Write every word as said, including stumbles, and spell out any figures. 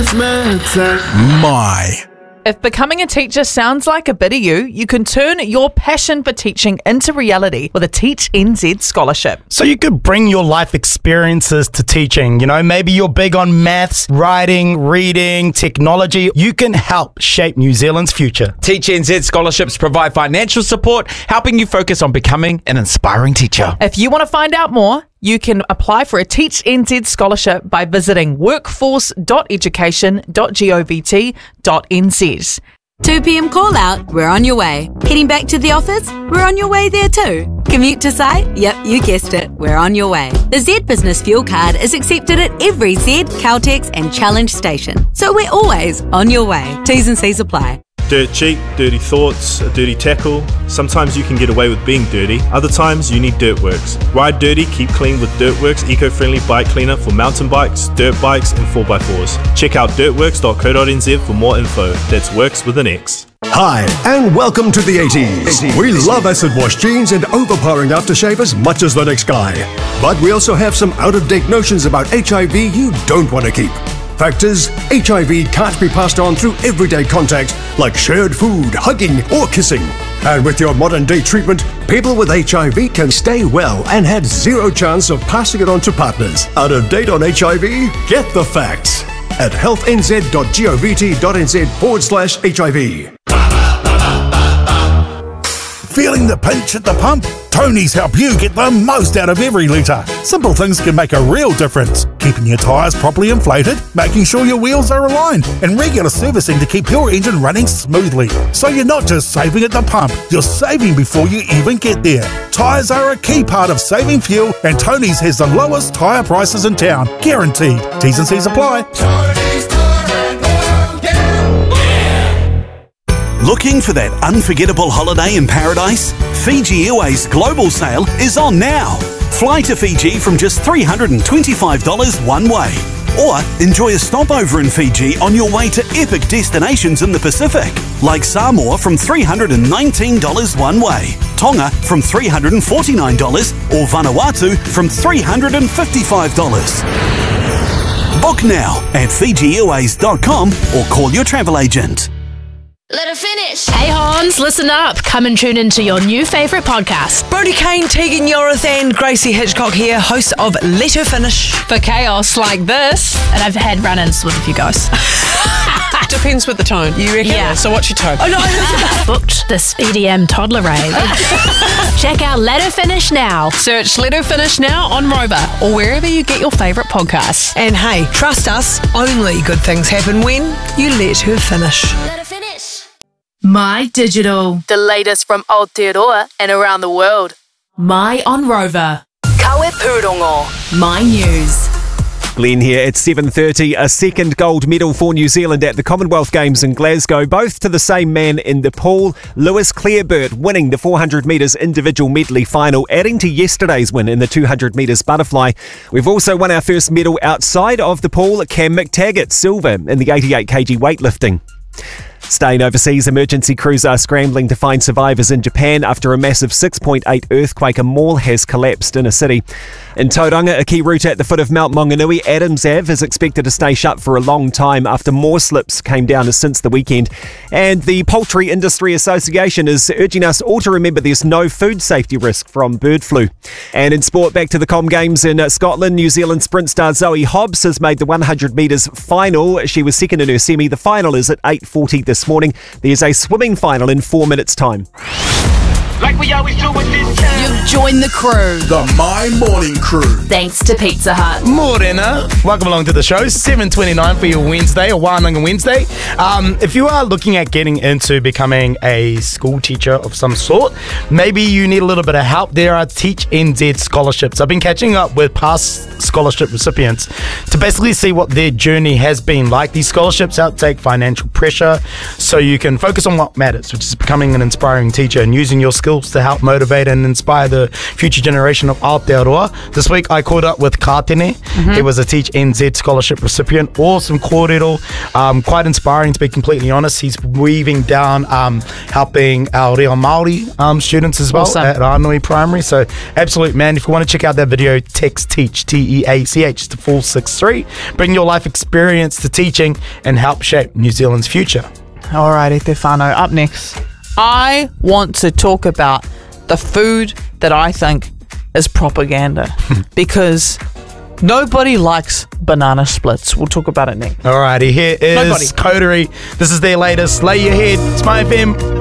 My. If becoming a teacher sounds like a bit of you, you can turn your passion for teaching into reality with a Teach N Z scholarship. So you could bring your life experiences to teaching. You know, maybe you're big on maths, writing, reading, technology. You can help shape New Zealand's future. Teach N Z scholarships provide financial support, helping you focus on becoming an inspiring teacher. If you want to find out more, you can apply for a Teach N Z scholarship by visiting workforce dot education dot govt dot n z. two p.m. call out, we're on your way. Heading back to the office, we're on your way there too. Commute to site? Yep, you guessed it, we're on your way. The Z Business Fuel Card is accepted at every Z, Caltex and Challenge station. So we're always on your way. T's and C's apply. Dirt cheap, dirty thoughts, a dirty tackle. Sometimes you can get away with being dirty, other times you need Dirtworks. Ride dirty, keep clean with Dirtworks eco-friendly bike cleaner for mountain bikes, dirt bikes and four by fours. Check out dirtworks dot co dot n z for more info. That's works with an X. Hi, and welcome to the eighties. We love acid wash jeans and overpowering aftershave as much as the next guy. But we also have some out-of-date notions about H I V you don't want to keep. Fact is, H I V can't be passed on through everyday contact like shared food, hugging or kissing. And with your modern day treatment, people with H I V can stay well and have zero chance of passing it on to partners. Out of date on H I V? Get the facts at health n z dot govt dot n z forward slash H I V. Feeling the pinch at the pump? Tony's help you get the most out of every litre. Simple things can make a real difference. Keeping your tyres properly inflated, making sure your wheels are aligned, and regular servicing to keep your engine running smoothly. So you're not just saving at the pump, you're saving before you even get there. Tyres are a key part of saving fuel, and Tony's has the lowest tyre prices in town. Guaranteed. T's and C's apply. Tony's Tyre and Oil, yeah. Looking for that unforgettable holiday in paradise? Fiji Airways Global Sale is on now. Fly to Fiji from just three hundred twenty-five dollars one way. Or enjoy a stopover in Fiji on your way to epic destinations in the Pacific, like Samoa from three hundred nineteen dollars one way, Tonga from three hundred forty-nine dollars, or Vanuatu from three hundred fifty-five dollars. Book now at fiji airways dot com or call your travel agent. Let her finish. Hey Hans, listen up. Come and tune into your new favourite podcast. Brody Kane, Tegan Yorathan, Gracie Hitchcock here, hosts of Let Her Finish. For chaos like this. And I've had run-ins with a few guys. Depends with the tone. You reckon? Yeah. So what's your tone? Oh no, booked this E D M toddler rave. Check out Let Her Finish now. Search Let Her Finish now on Rover or wherever you get your favourite podcasts. And hey, trust us, only good things happen when you let her finish. Let her finish. My Digital. The latest from Aotearoa and around the world. My on Rover. Kawe Pūrongo. My News. Glenn here at seven thirty. A second gold medal for New Zealand at the Commonwealth Games in Glasgow, both to the same man in the pool, Lewis Clareburt, winning the four hundred metres individual medley final, adding to yesterday's win in the two hundred metres butterfly. We've also won our first medal outside of the pool, Cam McTaggart, silver in the eighty-eight kilogram weightlifting. Staying overseas, emergency crews are scrambling to find survivors in Japan after a massive six point eight earthquake. A mall has collapsed in a city. In Tauranga, a key route at the foot of Mount Maunganui, Adams Avenue, is expected to stay shut for a long time after more slips came down since the weekend. And the Poultry Industry Association is urging us all to remember there's no food safety risk from bird flu. And in sport, back to the Com Games in Scotland, New Zealand sprint star Zoe Hobbs has made the one hundred metres final. She was second in her semi. The final is at eight forty this morning. There's a swimming final in four minutes' time. Like we always do with this time. You've joined the crew. The My Morning Crew. Thanks to Pizza Hut. Morena, welcome along to the show. seven twenty-nine for your Wednesday, or Wānanga Wednesday. Um, if you are looking at getting into becoming a school teacher of some sort, maybe you need a little bit of help. There are Teach N Z scholarships. I've been catching up with past scholarship recipients to basically see what their journey has been like. These scholarships help take financial pressure so you can focus on what matters, which is becoming an inspiring teacher and using your skills skills to help motivate and inspire the future generation of Aotearoa. This week I caught up with Kātene. Mm-hmm. He was a Teach N Z scholarship recipient. Awesome kōrero, um, quite inspiring to be completely honest. He's weaving down, um, helping our Reo Māori um, students as well awesome. At Ranui Primary. So absolute man. If you want to check out that video, text TEACH, T E A C H to four six three. Bring your life experience to teaching and help shape New Zealand's future. Alrighty, Te whānau. Up next, I want to talk about the food that I think is propaganda because nobody likes banana splits. We'll talk about it next. Alrighty, here is Nobody. Coterie. This is their latest. Lay Your Head. It's My F M.